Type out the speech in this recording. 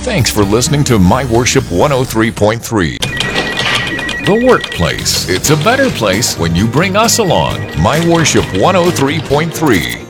Thanks for listening to My Worship 103.3. The workplace. It's a better place when you bring us along. My Worship 103.3.